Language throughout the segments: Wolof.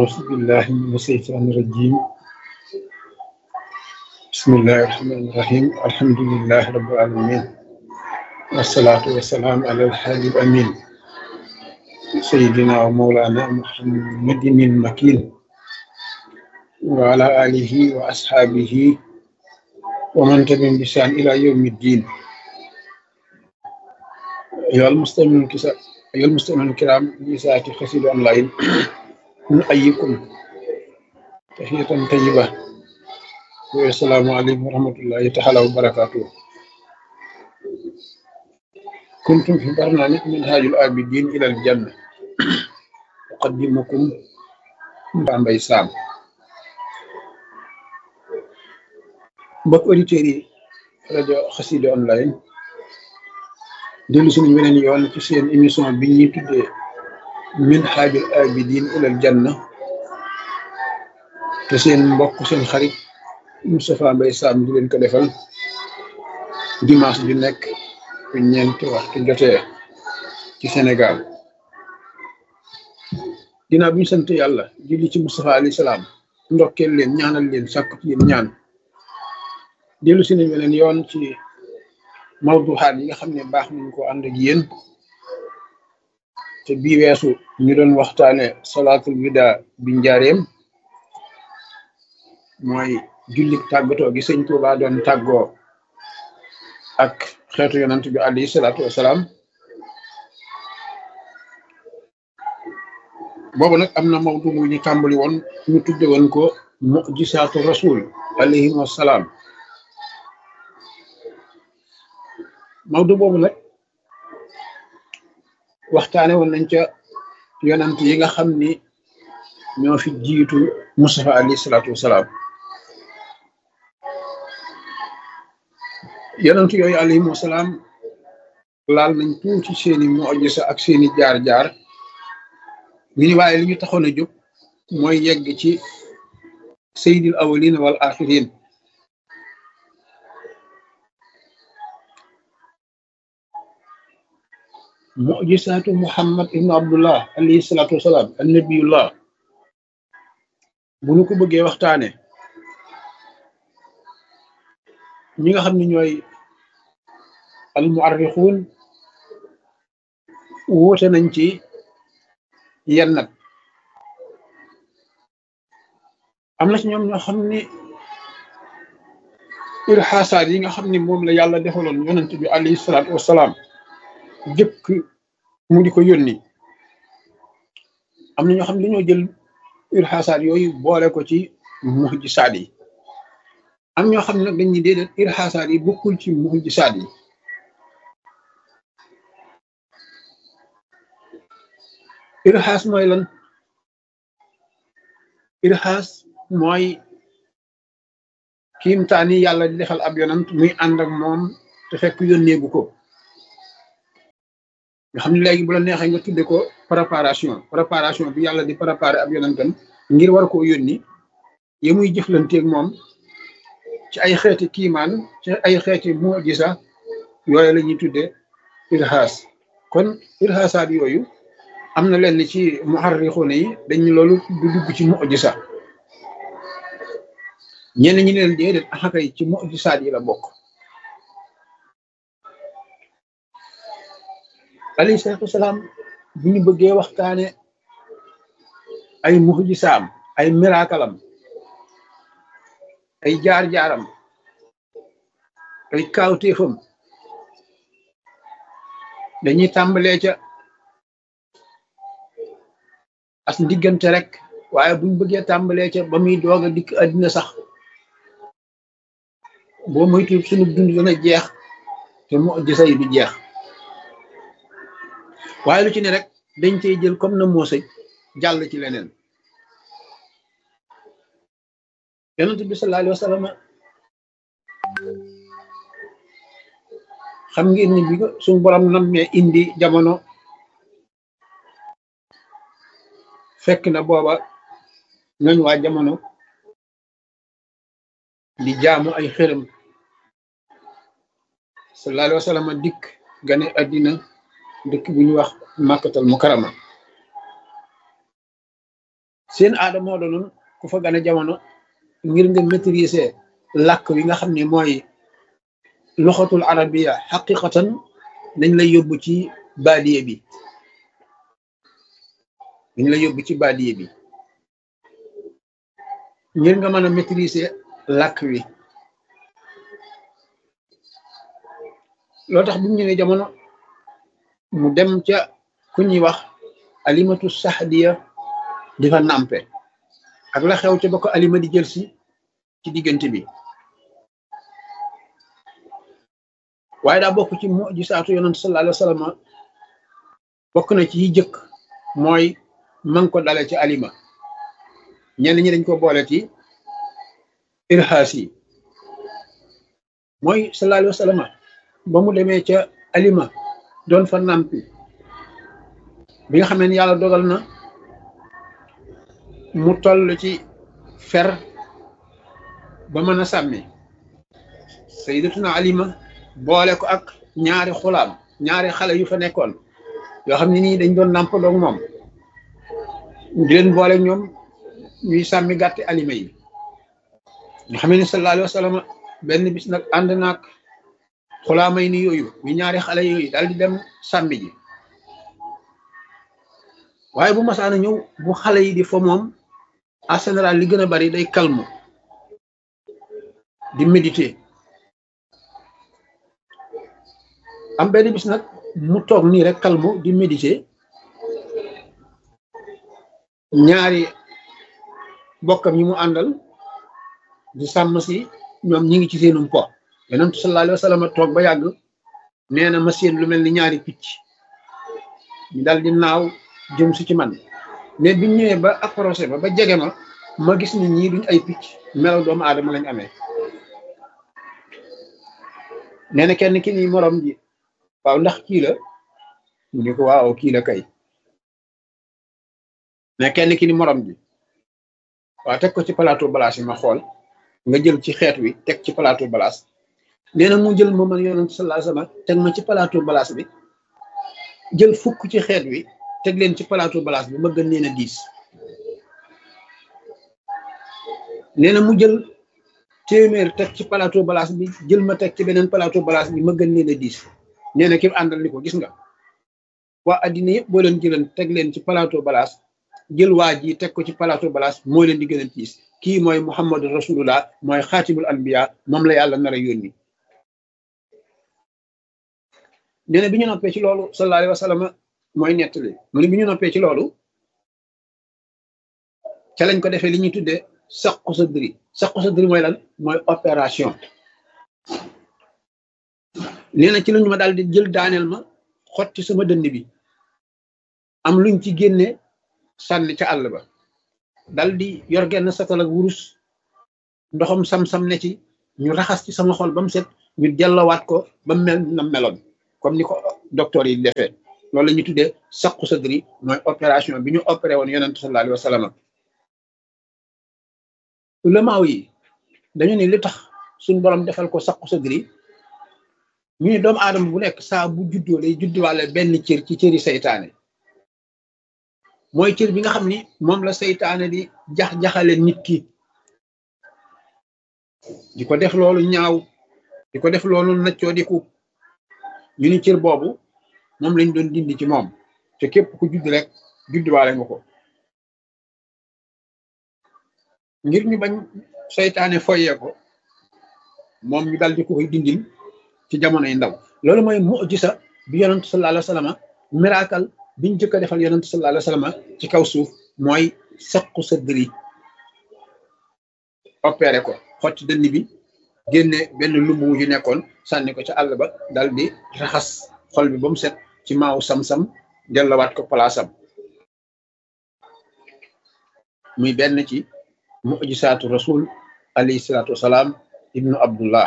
أعوذ بالله من الشيطان الرجيم. بسم الله الرحمن الرحيم. الحمد لله رب العالمين، والصلاة والسلام على الحبيب الأمين سيدنا ومولانا محمد المكين وعلى آله وأصحابه ومن تبعهم بإحسان إلى يوم الدين. أيها المستمعون الكرام لإذاعة قصيدة أونلاين، نحييكم تحية طيبة والسلام عليكم ورحمة الله تعالى وبركاته. كنتم في برنامج منهاج العابدين إلى الجنة، أقدمكم Bambey Sam. Mbokk auditeurs yi rajo Xassida online dellu si nañ beneen yoon ci seen émission bi ñuy tuddee Minhajul Abidin ilal Janna te seen mbokk seen xarit Moustapha Mbaye Sam di leen ko defal dimanche ju nekk bu ñeenti waxtu jotee ci Sénégal. Ginnaaw bi ñu sant yàlla julli ci Moustapha alayhi salaam ndokkeel leen ñaanal leen sàkku ci yéen ñaan dellu si nañ beneen yoon ci mawduxaat yi nga xam ne baax nañ ko ànd ak yéen te bii weesu ñu doon waxtaane salaatul wida bi njaareem mooy jullik tàggatoo gi sëñ Tuubaa doon tàggoo ak xeetu yonant bi alayhi salaatu wasalaam. boobu nag am na mawdu bu ñu tàmbali woon ñu tudde woon ko mujisaatu rasul alayhi wasalaam. mawdu boobu nag waxtaane woon nañ ca yonant yi nga xam ni ñoo fi jiitu Mustafa alayhi salaatu wasalaam. yonant yooyu alayhi wasalaam laal nañ tuuti seeni mujisa ak seeni jaar-jaar ñu ni waaye li ñu taxoon a jóg mooy yegg ci sayyidil awwalin wal axirin. mujisaatu Muhammad ibnu Abdullah alayhi salaatu wasalaam an nabiyullah bu nu ko bëggee waxtaane ñi nga xam ne ñooy al muarrixuun woote nañ ci yenn nag am na ci ñoom ñoo xam ni irxaasaat yi nga xam ni moom la yàlla defaloon yonent bi alayhi salaatu wasalaam jëkk mu di ko yónni, am na ñoo xam ne dañoo jël irxaasaat yooyu boole ko ci mujisaat yi. am ñoo xam ne nag dañuy déedéet irxaasaat yi bokkul ci mujisaat yi. irxaas mooy lan? irxaas mooy kiimtaan yi yàlla di defal ab yonant muy ànd ak moom te fekk yónneegu ko, nga xam ne léegi bu la neexee nga tudde ko préparation bi yàlla di préparer ab yonantam ngir war koo yónni, ya muy jëflanteeg moom ci ay xeeti kiimaan ci ay xeeti mujisa yooyu la ñuy tudde irxaas. kon irxaasaat yooyu am na lenn ci muharrixuuna yi dañ loolu du dugg ci mujisa, ñenn ñi leen déedéet axakay ci mujisaat yi la bokk. alayhi salaatu wasalaam bu ñu bëggee waxtaane ay mujisaam ay miraakalam ay jaar-jaaram ay kaawteefam dañuy tàmbalee ca as ndiggante rek, waaye buñ bëggee tàmbalee ca ba muy doog a dikk àddina sax boo moytu sunu dund dana jeex te mujisa yi du jeex. waaye lu ci ne rek dañ cey jël comme na moo sëj jàll ci leneen. yonent bi sallallahu alayhi wa sallam xam ngeen ni bi suñu borom nammee indi jamono fekk na booba ñooñ waa jamono di jaamu ay xërëm. sallallahu alayhi wa sallam dikk gane àddina dëkk bu ñu wax Makkatal Mukarrama. seen aada moo doonoon ku fa gane jamono ngir nga maîtriser làkk wi nga xam ne mooy loxatul arabiya xaqiqatan dañ lay yóbbu ci baadiye bi dañ lay yóbbu ci baadiye bi ngir nga mën a maîtriser làkk wi loo tax bu mu ñëwee jamono mu dem ca ku ñuy wax alimatu saxdiya di fa nàmpe ak la xew ca ba ko alima di jël si ci diggante bi waaye daa bokk ci mujisaatu yonent sallallahu alayhi wa sallam bokk na ci yi jëkk mooy man ko dale ci alima ñenn ñi dañ ko boole ci irhaas yi mooy sallallahu alayhi wa sallam ba mu demee ca alima doon fa nàmpi bi nga xamee ne yàlla dogal na mu toll ci fer ba mën a sàmmi sayyidatuna alima boole ko ak ñaari xulaam ñaari xale yu fa nekkoon yoo xam ne nii dañ doon nàmp doog moom di leen boole ñoom ñuy sàmmi gàtti alima yi nga xam ne sallallahu alayhi wa sallam benn bis nag ànd naag xulaamay ni yooyu ñu ñaari xale yooyu daal di dem sàmmi ji waaye bu masaana ñëw bu xale yi di fa moom en général li gën a bari day calme di méditer am benn bis nag mu toog nii rek calme di méditer ñaari bokkam yi mu àndal di sàmm si ñoom ñi ngi ci seenum po yonent sallallahu alayhi wa sallam toog ba yàgg nee na ma seen lu mel ni ñaari picc ñu dal di naaw jëm si ci man mais biñ ñëwee ba approché ba jege ma gis ni ñii duñ ay picc melaw doomu aadama lañ amee nee na kenn ki ni morom ji waaw ndax kii la mu ne ko waaw kii la kay mais kenn ki ni morom ji waaw teg ko ci plateau balaas yi ma xool nga jël ci xeet wi teg ci plateau balaas nee na mu jël ma man yonent sallallahu alayhi wasallam teg ma ci plateau balaas bi jël fukk ci xeet wi teg leen ci plateau balaas bi ma gën leen a diis nee na mu jël téeméer teg ci plateau balaas bi jël ma teg ci beneen plateau balaas bi ma gën leen a diis nee na ki àndal ni ko gis nga waa addina yëpp boo leen jëlan teg leen ci plateau balaas jël waa ji teg ko ci plateau balaas moo leen di gën a diis kii mooy muhammadu rasulullah mooy xaatibul anbiya moom la yàlla nar a yónni nee na bi ñu noppee ci loolu sallallahu alayhi wa sallam mooy nettali mu ne bi ñu noppee ci loolu ca lañ ko defee li ñuy tuddee saqu sadri mooy lan mooy opération nee na ci lañu ma daal di jël daaneel ma xotti sama dënd bi am luñ ci génne sànni ca àll ba dal di yor genn satal ak wurus ndoxam sam-sam ne ci ñu raxas ci sama xol ba mu set ñu dellowaat ko ba mel na meloon comme ni ko docteur yi defee loolu la ñuy tuddee saqu sadri mooy opération bi ñu opéré woon yonent sallallahu alayhi wa sallam ulamaaw yi dañu ne li tax suñ borom defal ko saqu sadri ñu ne doomu aadama bu nekk saa bu juddoo lay judduwaale benn cër ci cëri seytaane mooy cër bi nga xam ni moom la seytaane di jax-jaxale nit ki di ko def loolu ñaaw di ko def loolu naccoo diku ñu ni cër boobu moom lañ doon dindi ci moom te képp ku judd rek judduwaale nga ko ngir ñu bañ seytaane foyee ko moom ñu dal di ko koy dindil ci jamonoy ndaw loolu mooy mujisa bi yonent sallallahu alayhi wa sallam miracle biñ jëkk a defal yonent sallallahu alayhi wa sallam ci kaw suuf mooy saqu sadri opéré ko xotti dënn bi génne benn lumbu wu ci nekkoon sànni ko ca àll ba dal di raxas xol bi ba mu set ci maaw sam-sam dellowaat ko palaasam muy benn ci mujisaatu rasul alayhi salaatu wasalaam ibnu abdullah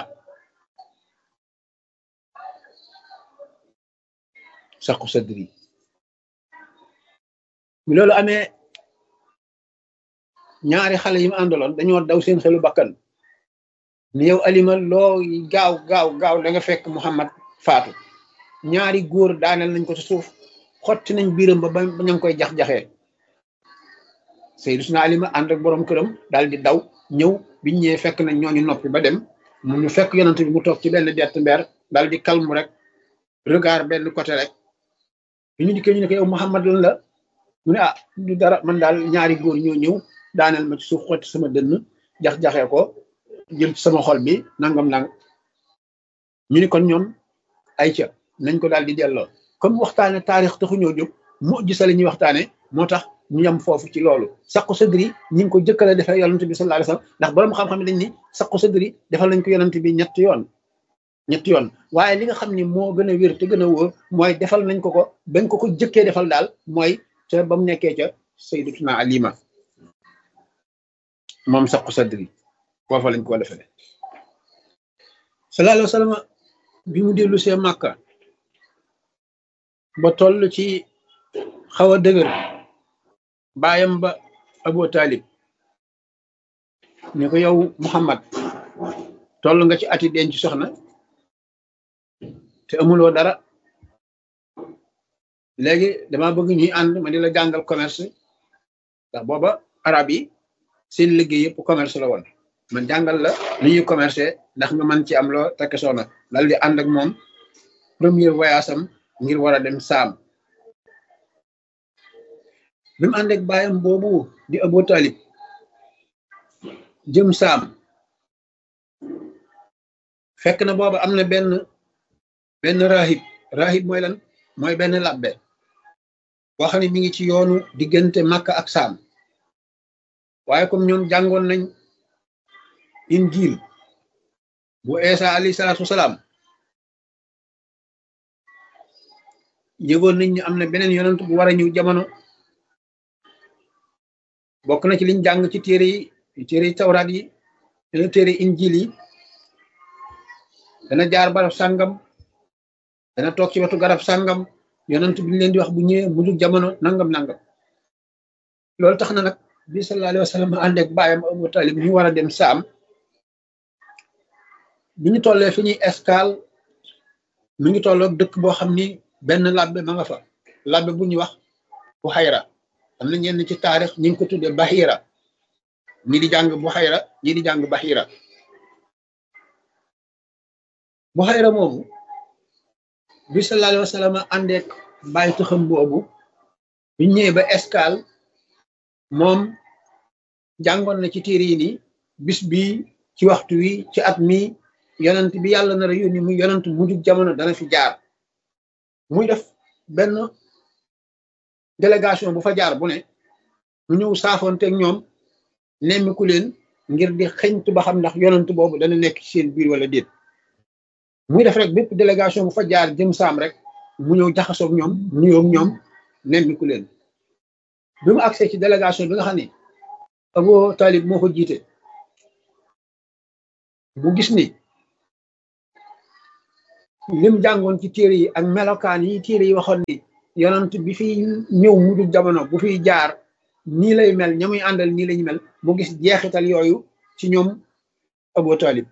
saqu sadri mi loolu amee ñaari xale yi mu àndaloon dañoo daw seen xelu bakkan ni yow alima loo gaaw da nga fekk Muhammad faatu ñaari góor daaneel nañ ko ci suuf xotti nañ biiram ba ña ngi koy jax-jaxee Sayyidatuna Alima ànd ak borom këram daal di daw ñëw biñ ñëwee fekk nañ ñooñu noppi ba dem mu ñu fekk yonent bi mu toog ci benn dett mbeer daal di calme rek regard benn côté rek bi ñu dikkee ñu ne ko yow Muhammad lan la mu ne ah du dara man daal ñaari góor ñoo ñëw daaneel ma ci suuf xotti sama dënn jax-jaxee ko jël ci sama xol bi nangam nang ñu ni kon ñoom ay ca nañ ko daal di delloo comme waxtaane taarix taxu ñoo jóg mu gisa la ñuy waxtaane moo tax ñu yam foofu ci loolu saqu sadri ñi ngi ko jëkkale defee yonent bi sallallahu alayhi wasallam ndax borom xam-xam dañ ni saqu sadri defal nañ ko yonent bi ñetti yoon waaye li nga xam ni moo gën a wér te gën a wóor mooy defal nañ ko bañ ko jëkkee defal daal mooy ca ba mu nekkee ca sayyidatuna Alima moom saqu sadri foofa lañ ko defee sallallahu alayhi wasallam bi mu dellu see Màkka ba toll ci xaw a dëgër baayam ba Abu Talib ne ko yow Muhammad toll nga ci ati denc soxna te amuloo dara léegi dama bëgg ñuy ànd ma di la jàngal commerce ndax booba arab yi seen liggéey yëpp commerce la woon man jàngal la li ñuy commerce ndax nga mën ci am loo takk soxna dal di ànd ak moom premier voyage am ngir war a dem saam bi mu ànd ak baayam boobu di Abu Talib jëm saam fekk na booba am na benn rahib mooy lan mooy benn labbe boo xam ne mi ngi ci yoonu diggante Makka ak saam waaye comme ñoom jàngoon nañ injil bu Isa alayhi salaatu wasalaam yëgoon nañ ni am na beneen yonent bu war a ñëw jamono bokk na ci liñ jàng ci téere yi tawraat yi téere injil yi dana jaar barab sàngam dana toog ci wetu garab sàngam yonent bi ñu leen di wax bu ñëwee mu dul jamono nangam loolu tax na nag bi sallallahu alayhi wa sallam ànd ak baayam Abu Talib ñu war a dem saam bi ñu tollee fi ñuy escale mi ngi tolloog dëkk boo xam ni benn labbe ma nga fa labbe bu ñuy wax Buhayra am na ñenn ci taarix ñi ngi ko tuddee Bahira ñi di jàng Buhayra ñi di jàng Bahira Buhayra moomu bi sallallahu alayhi wa sallam àndeek bàyyi taxam boobu bi ñëwee ba escale moom jàngoon na ci téere yi ni bis bi ci waxtu wi ci at mi yonent bi yàlla nar a yónni muy yonent mujjug jamono dana fi jaar muy def benn délégation bu fa jaar bu ne mu ñëw saafoonteeg ñoom nemmiku leen ngir di xeñtu ba xam ndax yonent boobu dana nekk ci seen biir wala déet muy def rek bépp délégation bu fa jaar jëm saam rek mu ñëw jaxasoog ñoom nuyoog ñoom nemmiku leen bi mu agsee ci délégation bi nga xam ne Abu Talib moo ko jiite bu gis ni lim jàngoon ci téere yi ak melokaan yi téere yi waxoon ni yonent bi fi ñëw mu dul jamono bu fiy jaar nii lay mel ña muy àndal nii lañu mel mu gis jeexital yooyu ci ñoom Abu Talib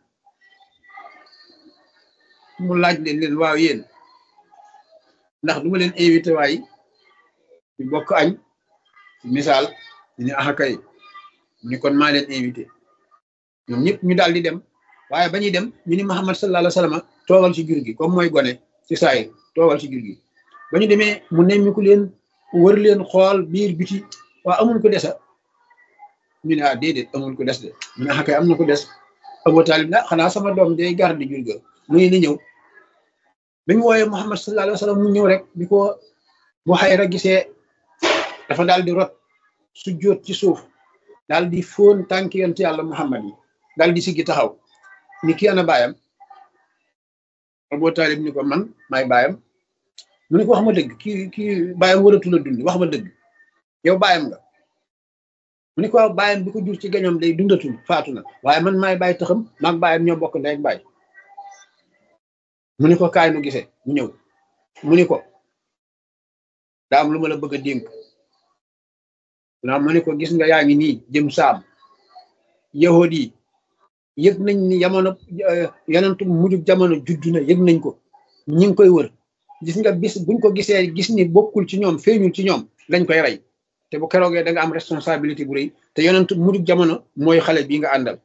mu laaj leen waaw yéen ndax du ma leen invité waay ñu bokk añ misaal ñu ne kay ñu kon maa leen invité ñoom ñëpp ñu daal di dem waaye ba ñuy dem ñu ni Muhammad sallallahu alayhi wa sallam toogal ci jur gi comme mooy gone ci saay toogal ci jur gi ba ñu demee mu nemmiku leen wër leen xool biir biti waa amul ko desa ñu ne déedéet amul ko des de ñu ne kay am na ko des Abu Talib la xanaa sama doom day garde jur ga muy ni ñëw bi mu wooyee Muhammad sallallahu alayhi wa sallam mu ñëw rek bi ko Buhayra gisee dafa daal di rot su jóot ci suuf daal di fóon tànki yonent yàlla Muhammad yi daal di siggi taxaw ni kii ana baayam Abu Talib ni ko man maay baayam mu ne ko wax ma dëgg kii baayam waratul a dund wax ma dëgg yow baayam nga mu ne ko waaw baayam bi ko jur ci gañoom day dundatul faatu na waaye man maay baay taxam maag baayam ñoo bokk ndey ak baay mu ne ko kaay nu gisee mu ñëw mu ni ko daa am lu ma la bëgg a dénk naa mu ne ko gis nga yaa ngi nii jëm saam yahud yi yëg nañ ni jamono yonentu mujjug jamono juddu na yëg nañ ko ñi ngi koy wër gis nga bis buñ ko gisee gis ni bokkul ci ñoom feeñul ci ñoom dañ koy rey te bu keroogee da nga am responsabilité bu rëy te yonent mujj jamono mooy xale bii nga àndal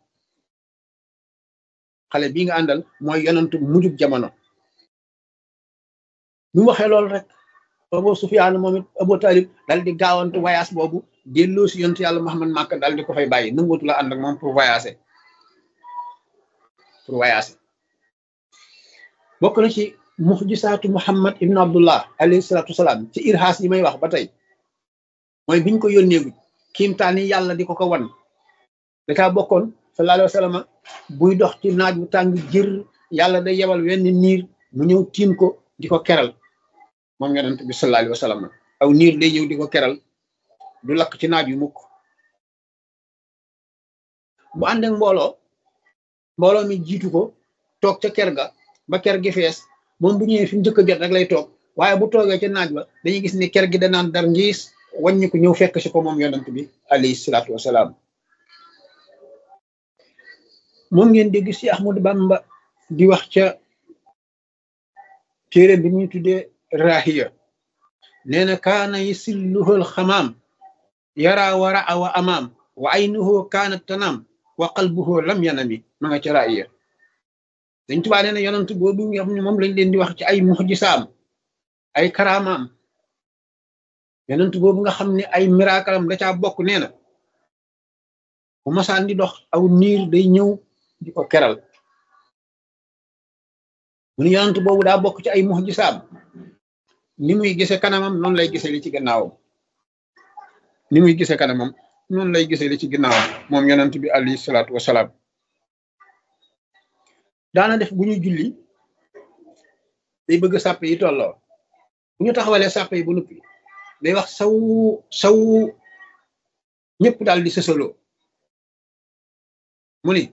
xale bii nga àndal mooy yonent mujj jamono. bi mu waxee loolu rek Abu Sufyaan moom it Abu Talib dal di gaawantu voyage boobu delloo si yonent yàlla Muhammad Màkka dal di ko fay bàyyi nanguutu la ànd ak moom pour voyager bokk na ci muxjisaatu Muhammad ibn Abdullah alayhi salaatu wasalaam ci irhaas yi may wax ba tey mooy biñ ko yónneegu kiimtaani yàlla di ko wan da caa bokkoon sallallahu alayhi wa sallam buy dox ci naaj bu tàng jër yàlla day yebal wenn niir mu ñëw tiim ko di ko keral moom yonent bi sallallahu alayhi wa sallam aw niir day ñëw di ko keral du lakk ci naaj yu mukk bu ànd ak mbooloo mi jiitu ko toog ca ker ga ba ker gi fees moom bu ñëwee fi mu njëkk a jot rek lay toog waaye bu toogee ca naaj ba dañuy gis ni ker gi danaan dar ngiis wàññi ko ñëw fekk si ko moom yonent bi alayhi salaatu wasalaam moom ngeen dégg si Ahmadu Bamba di wax ca téere bi muy tuddee Rahiya nee na kaana yasilluhul xamaam yara wara awa amaam wa aynuhu kaanat tanaam wa qalbuhu lam yanami ma nga ca Rahiya dañ tubaa nee na yonent boobu nga xam ne moom lañ leen di wax ci ay muxjisaam ay karaamaam yonent boobu nga xam ne ay miraakalam da caa bokk nee na bu masaan di dox aw niir day ñëw di ko keral mu ne yonent boobu daa bokk ci ay muxjisaam ni muy gise kanamam noonu lay gise li ci gannaawam ni muy gise kanamam noonu lay gise li ci gannaawam moom yonent bi alayhi salaatu wasalaam daana def bu ñu julli day bëgg sàpp yi tolloo bu ñu taxawalee sàpp yi bu nuppi day wax saw ñëpp daal di sësaloo mu ni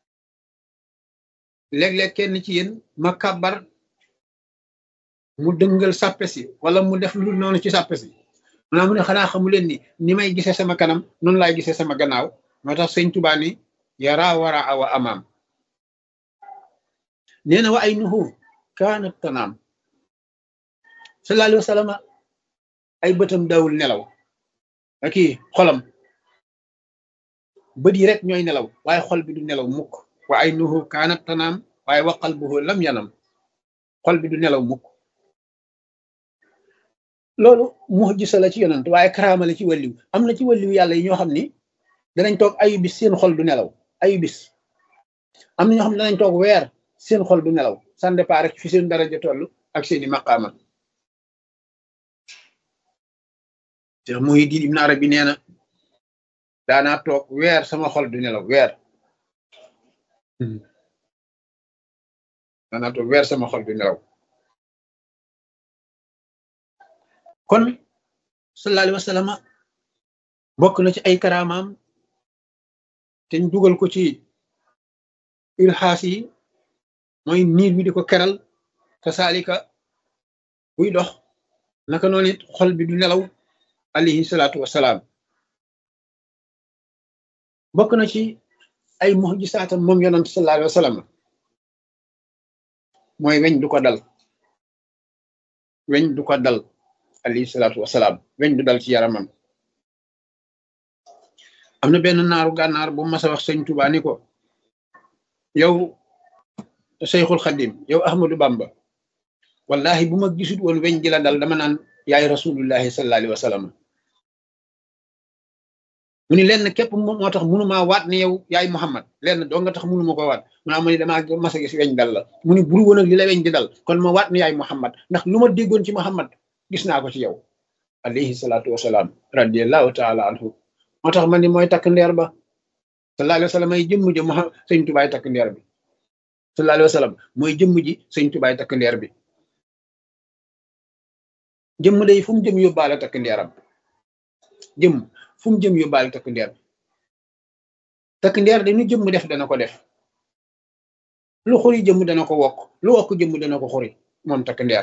léeg-léeg kenn ci yéen ma kàbbar mu dëngal sàppe si wala mu def lu noonu ci sàppe si maanaam mu ne xanaa xamu leen ni may gisee sama kanam noonu laay gisee sama gannaaw moo tax sëñ Tuubaa ni yara wara awa amaam nee na wa aynuhu kaanat tanaam sallallahu alayhi wa sallam ay bëtam daawul nelaw ak xolam bët yi rek ñooy nelaw waaye xol bi du nelaw mukk wa aynuhu kaanat tanaam waaye wa qalbuhu lam yanam xol bi du nelaw mukk loolu mu'jiza la ci yonent waaye karaama la ci wàlliw am na ci wàlliw yàlla yi ñoo xam ni danañ toog ayu bis seen xol du nelaw ayu bis am na ñoo xam ne danañ toog weer seen xol du nelaw ça dépend rek fi seen daraja toll ak seeni maqaama Cheikh Muhyiddin Ibn Arabi nee na daanaa toog weer sama xol du nelaw weer daanaa toog weer sama xol du nelaw kon sallallahu alayhi wa sallam bokk na ci ay karaamaam te ñu dugal ko ci ilxaas yi mooy niir bi di ko keral kasaalika buy dox naka noonu it xol bi du nelaw alayhi salaatu wasalaam bokk na ci ay muxjisaatam moom yonent sallallahu alayhi wa sallam mooy weñ du ko dal weñ du ko dal alayhi salaatu wasalaam weñ du dal ci yaramam am na benn naaru gànnaar bu mas a wax sëñ Tuubaa ni ko yow Seyxul Xadim yow Ahmadu Bamba wallahi bu ma gisut woon weñ ji la dal dama naan yaay rasulullahi sallallahu alayhi wa sallam mu ni lenn képp moo tax mënumaa waat ne yow yaay Muhammad lenn doo nga tax mënuma ko waat mu naa ma ni damaa mas a gis weñ dal la mu ni buru woon ak li la weñ di dal kon ma waat ne yaay Muhammad ndax lu ma déggoon ci Muhammad gis naa ko ci yow alayhi salaatu wasalaam radiyallahu taala anhu moo tax man ni mooy takk ndeer ba sallallahu alayhi wa sallam ay jëmm ji sëñ Tubaay takk ndeer bi sallallahu alayhi wa sallam mooy jëmm ji sëñ Tubaay takk ndeer bi jëmm day fu mu jëm yóbbaale takk ndeeram jëmm fu mu jëm yóbbaale takk ndeer bi takk ndeer dañu jëmm def dana ko def lu xuri jëmm dana ko wokk lu wokk jëmm dana ko xuri moom takk ndeer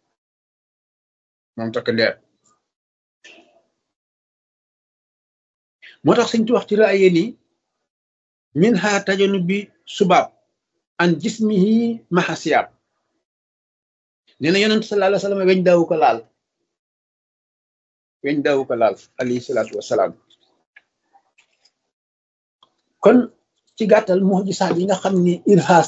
moo tax sëñ tu wax ci raaye ni min ha tajanu bi subaab an jismihi mahasiyaab nee na yonent sallallahu alayhi wa sallam weñ daawu ko laal weñ daawu ko laal alayhi salaatu wasalaam. kon ci gàttal mujisaat yi nga xam ni irhaas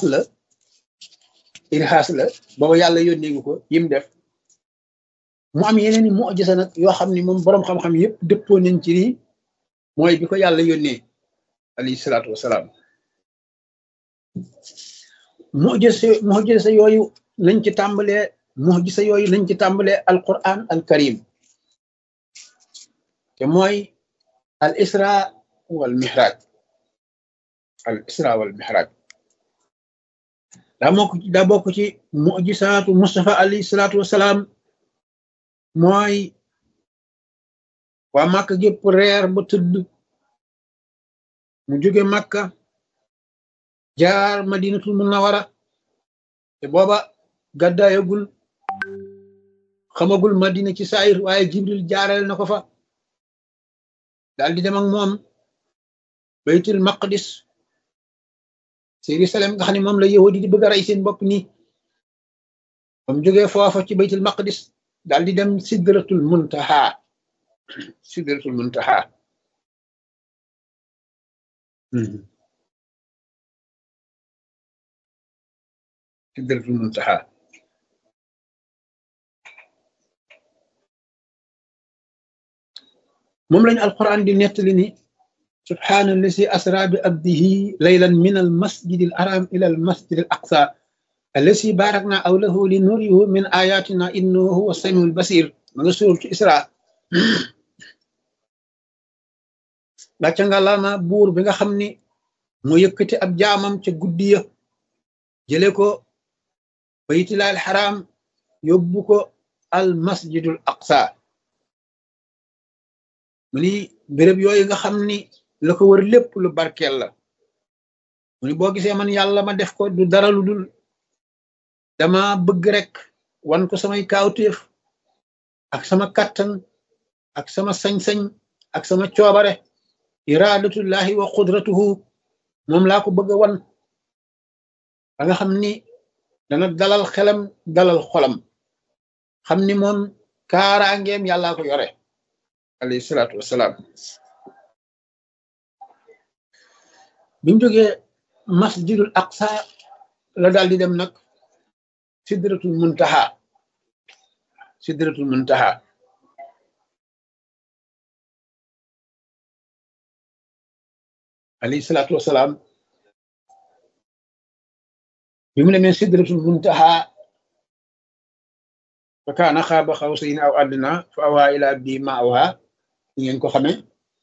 la booba yàlla yónneegu ko yim def mu am yeneen i mujisa nag yoo xam ni moom boroom xam-xam yëpp dëppoo nañ ci ni mooy bi ko yàlla yónnee alayhi salaatu wasalaam. mujisa yooyu nañ ci tàmbalee alquran al karim te mooy al isra wal mihraj daa bokk ci mujisaatu Mustafa alayhi salaatu wasalaam mooy waa Màkka gépp reer ba tëdd mu jóge Màkka jaar Madinatul Munawwara te booba gàddaayagul xamagul Madina ci saayir waaye Jibril jaareel na ko fa daal di dem ak moom baytul maqdis Jérusalem nga xam ne moom la yahudi di bëgg a rey seen bopp nii bam jógee foofa ci baytul maqdis daal di dem sidratul muntaha sidratul muntaha moom lañu alquran di nettali ni subhaana allazi asra bi abdihi laylan min al masjid al haram ila al masjid al aqsa allazi barakna awlahu li nurihu min ayatina innahu huwa samiul basir ma nga suur ci isra gàcca nga laama buur bi nga xam ni moo yëkkati ab jaamam ca guddi ya jële ko baytilaal haram yóbbu ko al masjidul aqsa mu ni béréb yooyu nga xam ni la ko wër lépp lu barkeel la mu ni boo gisee man yàlla ma def ko du dara lu dul dama bëgg rek wan ko samay kaawteef ak sama kàttan ak sama sañ-sañ ak sama coobare iradatullahi wa qudratuhu moom laa ko bëgg a wan ba nga xam ni dana dalal xelam dalal xolam xam ni moom kaaraangeem yàllaa ko yore alayhi salaatu wasalaam. bimu jógee masjidul aqsa la daal di dem nag sidratul muntaha alayhi salaatu wasalaam. bi mu demee sidratul muntaha fa kaana xaaba xawsayni aw adna fa awaa ila abdi ma awaa ngeen ko xamee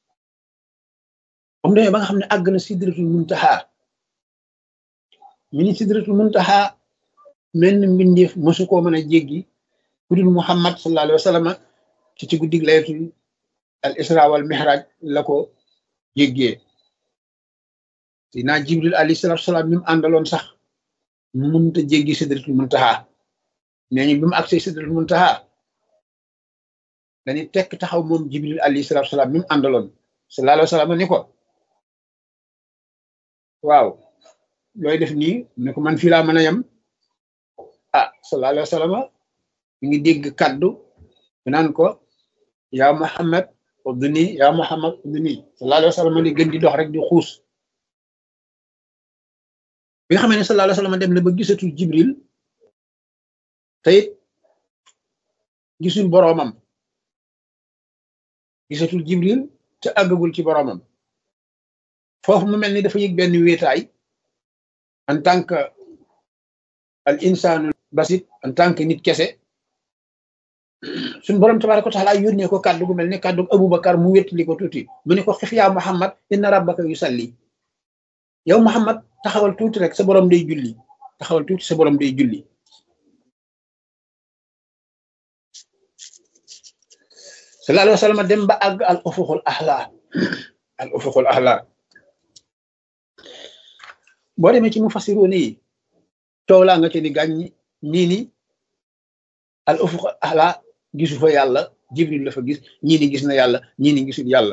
comme demee ba nga xam ne àgg na sidratul muntaha mi ni sidratul muntaha menn mbindeef mosu koo mën a jéggi ku dul Muhammad sallallahu alayhi wa sallam ci guddig laylatul al isra wal mihraj la ko jéggee dinaa Jibril alayhi salaatu wasalaam mi mu àndaloon sax mu mënta jéggi sidratul muntaha nee ñu bi mu agsee sidratul muntaha dañuy tekk taxaw moom Jibril alayhi salaatu wasalaam mi mu àndaloon sallallahu alayhi wa sallam ni ko waaw looy def nii ne ko man fii laa mën a yem sallallahu alayhi wa sallam mi ngi dégg kaddu naan ko yaa Muhammad udni yaa Muhammad udni sallallahu alayhi wa sallam di gën di dox rek di xuus bi nga xam ne sallallahu alayhi wa sallam dem na ba gisatul Jibril te it gisul boroomam gisatul Jibril te àggagul ci boroomam foofu mu mel ni dafa yëg benn wéetaay en tant que al insaanu basit en tant que nit kese suñ boroom tabaaraka wa taala yónnee ko kàddu gu mel ni kàddu Abubakar mu wéttali ko tuuti mu ne ko xif yaa Muhammad inna rabbaka yusalli yow Muhammad taxawal tuuti rek sa boroom day julli taxawal tuuti sa boroom day julli sallallahu alayhi wa sallam dem ba àgg al ufuqul ahla boo demee ci mufassiroon yi coow laa nga ci ni gàññi ñii ni al ufuqul ahla gisu fa yàlla Jibril la fa gis ñii ni gis na yàlla ñii ni gisul yàlla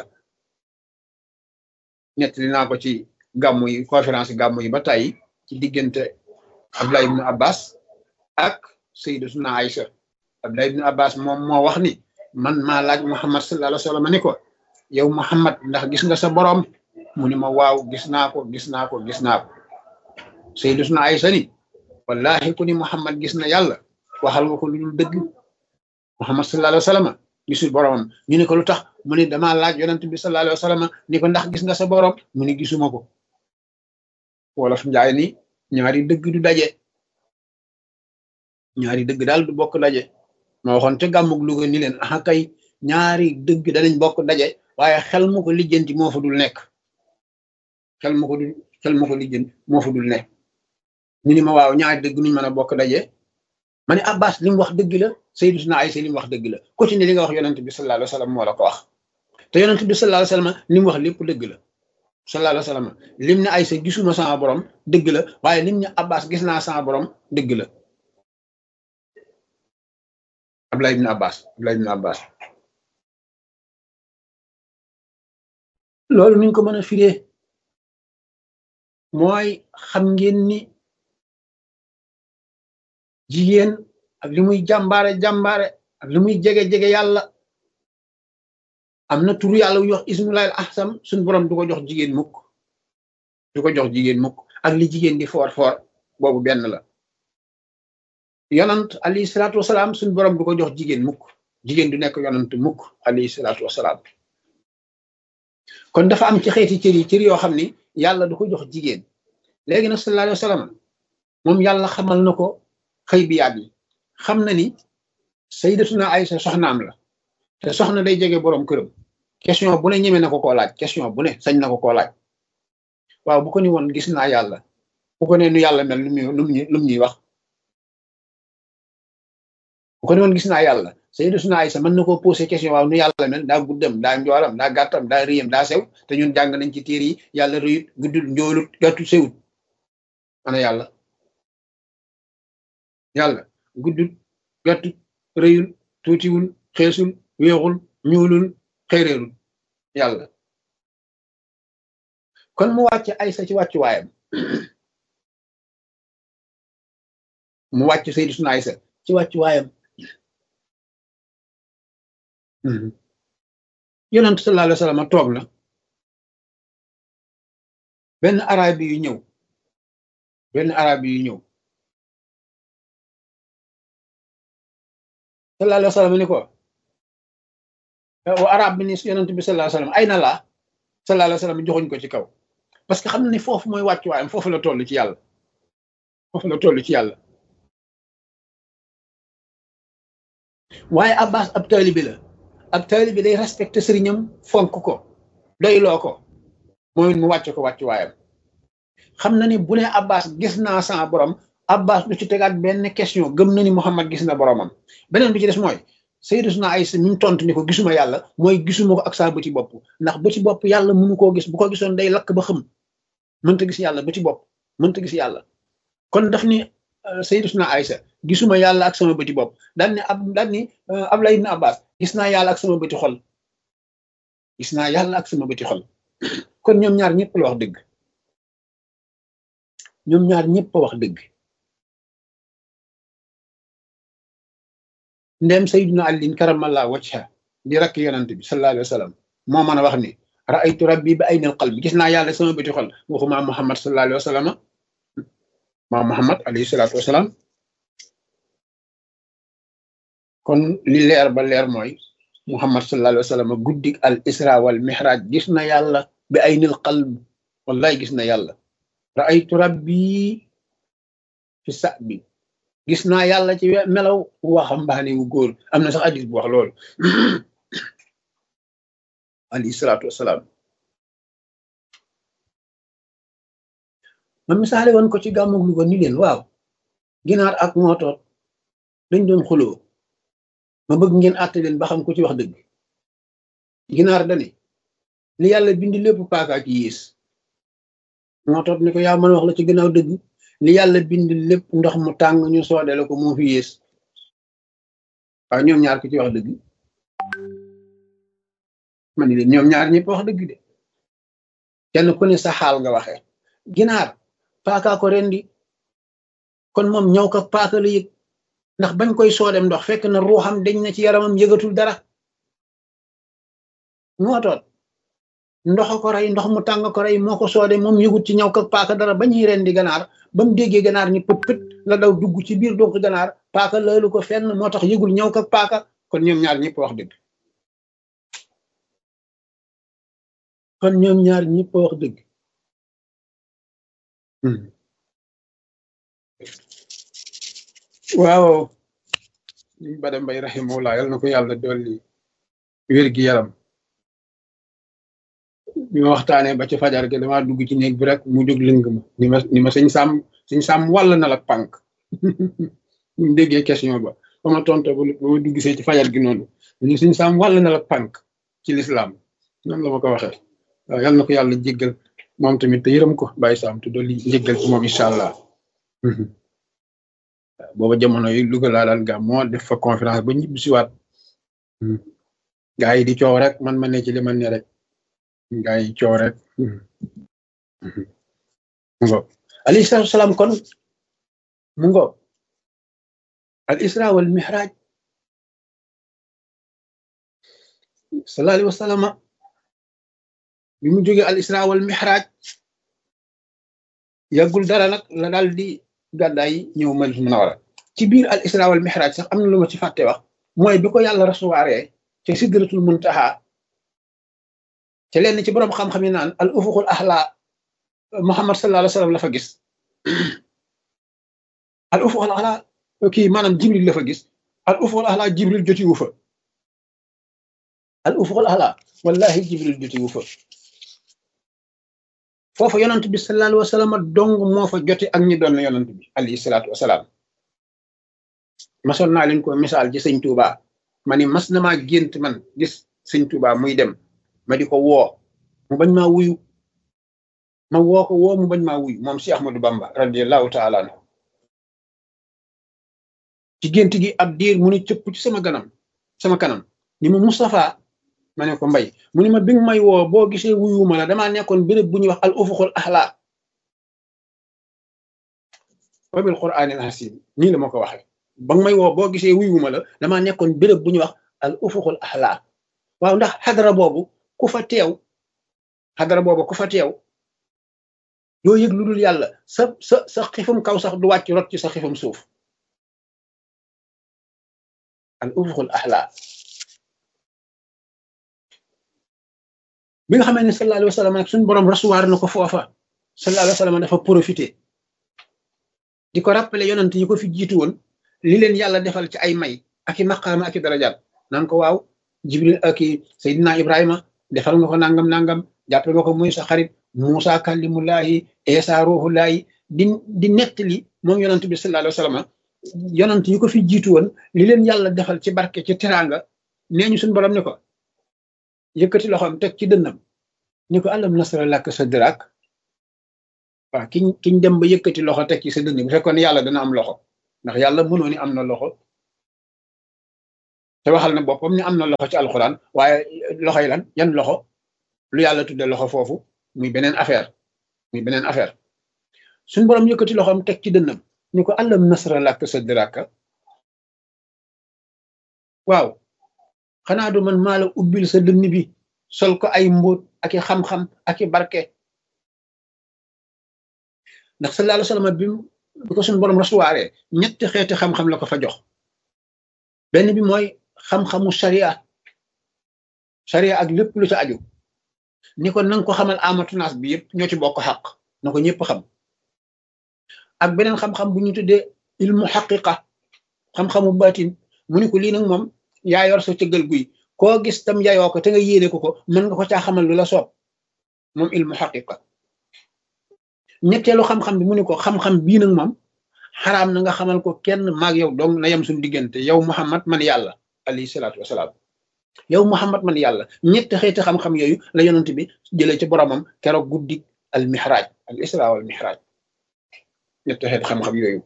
nettali naa ko ci gàmmu yi conférence gàmmu yi ba tàyyi ci diggante Abdullah ibn Abbas ak Sayyidatuna Aïcha Abdullah ibn Abbas moom moo wax ni man maa laaj Muhammad sallallahu alayhi wa sallam ni ko yow Muhammad ndax gis nga sa borom mu ni ma waaw gis naa ko gis naa ko gis naa ko Sayyidatuna Aysa ni wallahi ku ni Muhammad gis na yàlla waxal nga ko lu dul dëgg Muhammad sallallahu alayhi wa sallam gisul boromam ñu ne ko lu tax mu ni damaa laaj yonent bi sallallahu alayhi wa sallam ni ko ndax gis nga sa borom mu ni gisuma ko wolof njaay ni ñaari dëgg du daje ñaari dëgg daal du bokk daje ma waxoon te gàmmug Louga ni leen ah kay ñaari dëgg danañ bokk daje waaye xel mu ko lijjanti moo fa dul nekk xel mu ko lijjanti moo fa dul nekk ñu ni ma waaw ñaari dëgg nuñ mën a bokk daje ma ne Abbas li mu wax dëgg la Sayyidatuna Aysa li mu wax dëgg la ku ci ne li nga wax yonent bi sallallahu alayhi wa sallam moo la ko wax te yonent bi sallallahu alayhi wa sallam li mu wax lépp dëgg la sallallahu alayhi wa sallam lim ne Aysa gisuma sama borom dëgg la waaye lim ne Abbas gis naa sama borom dëgg la Abdullah ibn Abbas loolu nuñ ko mën a firee mooy xam ngeen ni jigéen ak li muy jàmbaare ak li muy jege yàlla am na turu yàlla wu wax ismullahil ahsam suñ borom du ko jox jigéen mukk ak li jigéen di foor boobu benn la yonant alayhi salaatu wasalaam suñ borom du ko jox jigéen mukk jigéen du nekk yonant mukk alayhi salaatu wasalaam kon dafa am ci xeeti cër yoo xam ni yàlla du ko jox jigéen léegi nag sallallahu alayhi wa sallam moom yàlla xamal na ko xëy bi yaat yi xam na ni Sayyidatuna Aysa soxnaam la te soxna day jege borom këram question bu ne ñeme na ko koo laaj question bu ne sañ na ko koo laaj waaw bu ko ni woon gis naa yàlla bu ko ne nu yàlla mel lum ñuy wax bu ko ne woon gis naa yàlla Sayyidatuna Aysa mën na koo posé question waaw nu yàlla mel daa guddam daa njoolam daa gàttam daa rëyam daa sew te ñun jàng nañ ci téere yi yàlla rëyut guddul njoolut gàttu sewut ana yàlla guddul gàttut rëyul tuutiwul xeesul weexul ñuulul xeereerul yàlla kon mu wàcc Aysa ci wàccuwaayam mu wàcc Sayyidatuna Aysa ci wàccuwaayam yonent sallallahu alayhi wa sallam toog na benn arabi yu ñëw sallallahu alayhi wa sallam ni ko wa arab bi ni yonent bi sallallahu alayhi wa sallam ay na laa sallallahu alayhi wa sallam joxuñ ko ci kaw parce que xam na ni foofu mooy wàccuwaayam foofu la toll ci yàlla waaye Abbas ab taalibi day respecté sëriñam fonk ko doyloo ko mooy mu wàcce ko wàccuwaayam xam na ni bu ne Abbas gis naa sama borom Abbas du ci tegaat benn question gëm na ni Muhammad gis na boromam beneen bi ci des mooy Sayyidatuna Aysa mi tontu ni ko gisuma yàlla mooy gisuma ko ak saa bëti bopp ndax bëti bopp yàlla mënu koo gis bu ko gisoon day lakk ba xam mënta gis yàlla bëti bopp mënta gis yàlla kon daf ni Sayyidatuna Aysa gisuma yàlla ak sama bëti bopp daan ni Abdullah ibn Abbas gis naa yàlla ak sama bëti xol kon ñoom ñaar ñëpp la wax dëgg ndem Sayyiduna Ali karamallahu wajha di rakk yonent bi sallallahu alayhi wa sallam moo mën a wax ni ra'aytu rabbi bi aynil qalbi gis naa yàlla sama bëti xol waxuma Muhammad sallallahu alayhi wa sallam Muhammad alayhi salaatu wasalaam kon li leer ba leer mooy Muhammad sallallahu alayhi wa sallam guddik al isra wal mihraj gis na yàlla bi aynil qalb wallahi gis na yàlla ra'aytu rabbi fi sa'bi gis naa yàlla ci melaw waxambaane wu góor am na sax hadis bu wax loolu alayhi salaatu wasalaam ma misaale woon ko ci gàmmug Louga ni leen waaw ginaar ak mootoot dañ doon xuloo ma bëgg ngeen àtte leen ba xam ko ci wax dëgg ginaar dani li yàlla bind lépp paaka ci yées mootoot ni ko yaa mën a wax la ci gannaaw dëgg li yàlla bind lépp ndox mu tàng ñu soodee la ko moo fi yées waaw ñoom ñaar ko ci wax dëgg ma ni leen ñoom ñaar ñëpp wax dëgg de kenn ku ne sa xaal nga waxee ginaar paaka ko rendi kon moom ñëw ko paaka la yëg ndax bañ koy soodem ndox fekk na ruuxam dañ na ci yaramam yëgatul dara ngootoot ndox ko rey ndox mu tàng ko rey moo ko soode moom yëgut ci ñaw ka paaka dara ba ñuy rendi ganaar ba mu déggee ganaar ni pët pët la daw dugg ci biir donc ganaar paaka laalu ko fenn moo tax yëgul ñaw ka paaka kon ñoom ñaar ñëpp wax dëgg kon ñoom ñaar ñëpp wax dëgg waaw ñu bada mbay rahimahullah yal na ko yàlla dolli wér gi yaram bi ma waxtaanee ba ci fajar gi damaa dugg ci néeg bi rek mu jóg lëng ma ni ma sëñ sàmm wàll na la pànk mu déggee question ba ba ma tonto ba ma dugg see ci fajar gi noonu ni sëñ sàmm wàll na la pànk ci lislaam noonu la ma ko waxee waaw yal na ko yàlla jéggal moom tamit te yërëm ko bàyyi saam te dolli njéggal ci moom incha allah booba jamono yi Louga laa daan gàm moo def fa conférence ba ñibbi siwaat gaa yi di coow rek man ma ne ci li man ne rek gaa yi coow rek mu ngo alayhi salaatu salaam kon mu ngo al isra wal mihraj sallallahu alayhi wa sallam bi mu jógee al isra wal mihraj yàggul dara nag la daal di gàddaay ñëw Madina Munawwara ci biir al isra wal mihraj sax am na lu ma ci fàtte wax mooy bi ko yàlla rasuwaaree ca sidratul muntaha te lenn ci borom xam-xam yi naan al ufuqul ahla Muhammad sallallahu alayhi wa sallam la fa gis al ufuqul ahla kii maanaam Jibril la fa gis al ufuqul ahla Jibril jotiwu fa al ufuqul ahla wallahi Jibril jotiwu fa foofu yonent bi sallallahu alayhi wa sallam dong moo fa jote ak ñi doon yonent bi alayhi salaatu wasalaam masoon naa leen ko misaal ci sëñ Touba ma ni mas na maa gént man gis sëñ Touba muy dem ma di ko woo mu bañ maa wuyu ma woo ko woo mu bañ maa wuyu moom si Ahmadou Bamba radiyallahu taala anhu ci gént gi ab diir mu ni cëpp ci sama kanam ni mu Moustapha ma ne ko mbay mu ni ma bi nga may woo boo gisee wuyuma la damaa nekkoon béréb bu ñuy wax al ufuqul ahla wa bil qur'anil hasim nii la ma ko waxee ba nga may woo boo gisee wuyuma la damaa nekkoon béréb bu ñuy wax al ufuqul ahla waaw ndax xadara boobu ku fa teew doo yëg lu dul yàlla sa xifum kaw sax du wàcc rot ci sa xifum suuf al ufuqul ahla bi nga xamee ne sallallahu alayhi wa sallam nag suñu borom rasuwaar na ko foofa sallallahu alayhi wa sallam dafa profité di ko rappelé yonent yi ko fi jiitu woon li leen yàlla defal ci ay may ak i maqaama ak i darajaat naan ko waaw Jibril ak i Seydina Ibrahima defal nga ko nangam jàppal nga ko muy sa xarit Muusa kallimullahi Isa ruhullahi di nettali moom yonent bi sallallahu alayhi wa sallam yonent yi ko fi jiitu woon li leen yàlla defal ci barke ci teraanga nee ñu suñu borom ne ko yëkkati loxoom teg ci dënnam ni ko alam nasra laka sadrak waaw kiñ dem ba yëkkati loxo teg ci sa dënn bu fekkoon yàlla dana am loxo ndax yàlla mënoo ni am na loxo te waxal na boppam ni am na loxo ci alxuraan waaye loxo yi lan yan loxo lu yàlla tudde loxo foofu muy beneen affaire suñu borom yëkkati loxoom teg ci dënnam ni ko alam nasra laka sadrak waaw xanaa du man maa la ubbil sa dënn bi sol ko ay mbóot ak i xam-xam ak i barke ndax sallallahu alayhi wa sallam bi ko suñu borom rasuwaaree ñetti xeeti xam-xam la ko fa jox benn bi mooy xam-xamu sharia ak lépp lu ca aju ni ko nanga ko xamal amatunaas bi yëpp ñoo ci bokk xaq na ko ñëpp xam ak beneen xam-xam bu ñu tuddee ilmu xaqiqa xam-xamu baatin mu ni ko lii nag moom yaa yor sa cëggal guy koo gis tam yayoo ko te nga yéene ko mën nga ko caa xamal lu la soob moom ilmu xaqiqa ñetteelu xam-xam bi mu ni ko xam-xam bii nag moom xaraam na nga xamal ko kenn maag yow dong na yem suñu diggante yow Muhammad man yàlla alayhi salaatu wasalaam yow Muhammad man yàlla ñetti xeeti xam-xam yooyu la yonent bi jëlee ci boromam keroog guddi al mihraj al isra wal mihraj ñetti xeeti xam-xam yooyu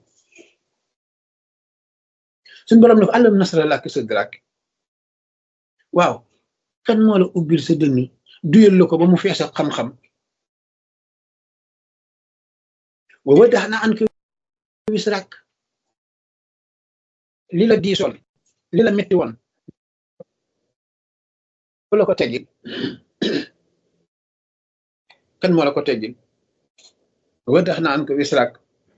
suñu borom ne ko alam nasra laka sadrak waaw kan moo la ubbil sa dënn duyal la ko ba mu fees ak xam-xam wa wada'na anka wisrak li la diisoon li la metti woon ku la ko teggil kan moo la ko teggil wa tax na an ko wisrak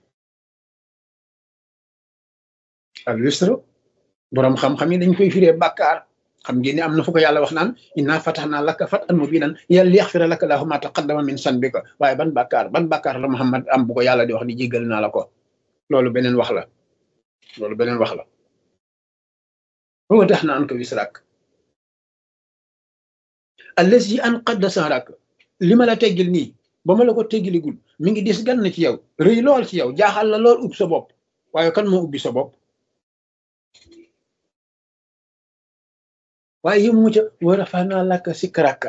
al wisru borom xam-xam yi dañ koy firee bàkkaar xam ngeen ni am na fu ko yàlla wax naan inna fatahnaa laka fathan mubiinan liyaghfira laka llaahu maa taqaddama min zanbika waaye ban bàkkaar la Muhammad am bu ko yàlla di wax ni jéggal naa la ko loolu beneen wax la wa tax na an ko wisrak allazi anqadda zahrak li ma la teggil nii ba ma la ko teggiligul mi ngi dis gan na ci yow rëy lool ci yow jaaxal la lool ubbi sa bopp waaye kan moo ubbi sa bopp waaye yëmu ca wa rafa'naa laka zikraka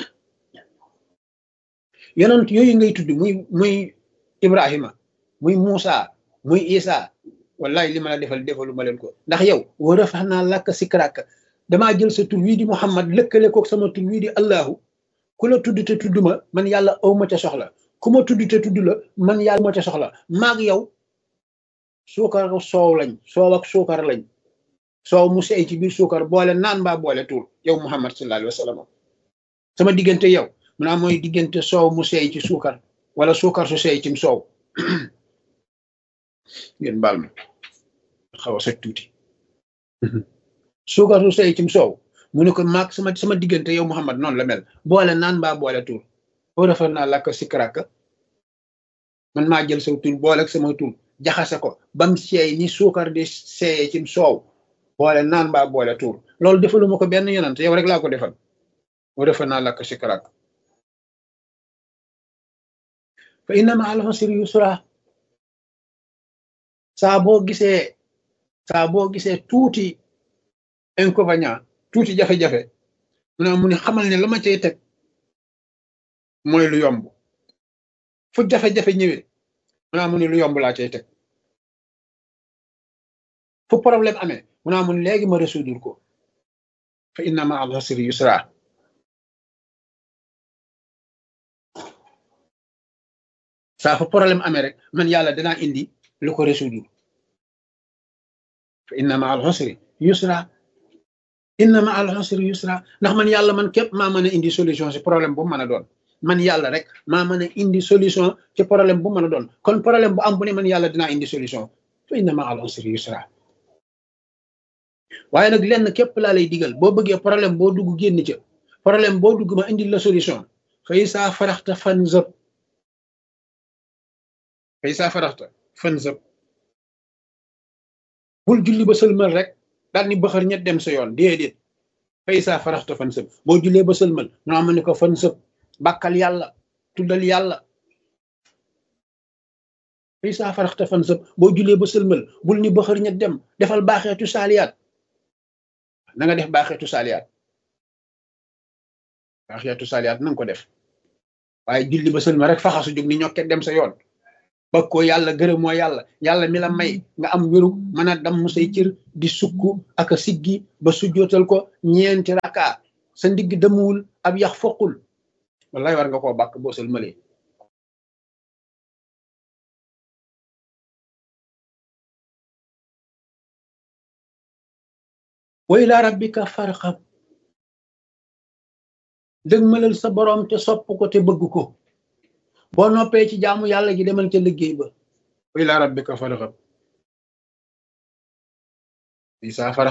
yonent yooyu ngay tudd muy Ibrahima muy Muusa muy Isa wallahi li ma la defal defalu ma leen ko ndax yow wa rafa'naa laka zikraka damaa jël sa tur wii di Muhammad lëkkale koog sama tur wii di Allahu ku la tudd te tudd ma man yàlla aw ma ca soxla ku ma tudd te tudd la man yàlla ma ca soxla maag yow suukar soow lañ soow ak suukar lañ soow mu seey ci biir suukar boole naan mbaa boole tuur yow Muhammad sallallahu alayhi wa sallam sama diggante yow mu naa mooy diggante soow mu seey ci suukar wala suukar su seey cim soow ngeen baal ma xaw a soj tuuti suukar su seey cim soow mu ne ko maag sama diggante yow Muhammad noonu la mel boole naan mbaa boole tuur boo defal naa làkk sikraka man maa jël sa tur boole ak sama tur jaxase ko bam seey ni suukar di seeyee cim soow boole naan mbaa boole tuur loolu defaluma ko benn yonent yow rek laa ko defal boo defal naa làkk sikraka fa inna ma'al usri yusra saa boo gisee tuuti inconvénient tuuti jafe-jafe mu ne xamal ne la ma cay teg mooy lu yomb fu jafe-jafe ñëwee mu ne lu yomb laa cay teg fu problème amee mu ne léegi ma résoudre ko fa inna ma'al usri yusra saa fu problème amee rek man yàlla danaa indi lu ko résoudre fa inna ma'al usri yusra inna ma'al usri yusra ndax man yàlla man képp maa mën a indi solution ci problème bu mën a doon man yàlla rek maa mën a indi solution ci problème bu mën a doon kon problème bu am bu ne man yàlla dinaa indi solution fa inna ma'al usri yusra waaye nag lenn képp laa lay digal boo bëggee problème boo dugg génn ca problème boo dugg ma indi la solution fa izaa faraxta fanzab bul julli ba sëlmal rek daal ni bëxër ñett dem sa yoon déedéet fa izaa faraxta fansab boo jullee ba sëlmal noo ma ne ko fansab bàkkal yàlla tuddal yàlla fa izaa faraxta fansab boo jullee ba sëlmal bul ni bëxër ñett dem defal baaxeetu saaliyaat na nga def baaxeetu saaliyaat na nga ko def waaye julli ba sëlmal rek faxasu jóg ni ñokket dem sa yoon ba ko yàlla gërëmoo yàlla mi la may nga am wéru mën a damm say cër di sukk ak a siggi ba sujjootal ko ñeenti raka sa ndigg demuwul ab yax foqul wallahi war nga koo bàkk boo sëlmalee wa ila rabbika farxab dëgmalal sa boroom te sopp ko te bëgg ko boo noppee ci jaamu yàlla gi demal ca liggéey ba wa ila rabbika farxab